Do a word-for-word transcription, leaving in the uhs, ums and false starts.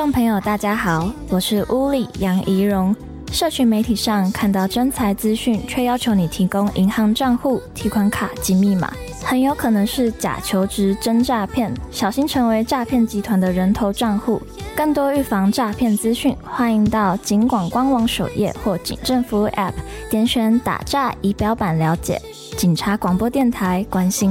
众朋友大家好，我是乌里杨怡蓉。社群媒体上看到真财资讯，却要求你提供银行账户、提款卡及密码，很有可能是假求职真诈骗，小心成为诈骗集团的人头账户。更多预防诈骗资讯，欢迎到警广官网首页或警政服务 App 点选打诈仪表板了解。警察广播电台，关心